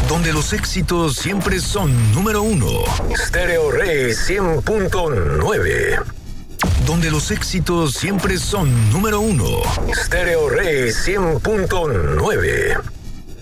Donde los éxitos siempre son número uno. Stereo Rey 100.9. Donde los éxitos siempre son número uno. Stereo Rey 100.9.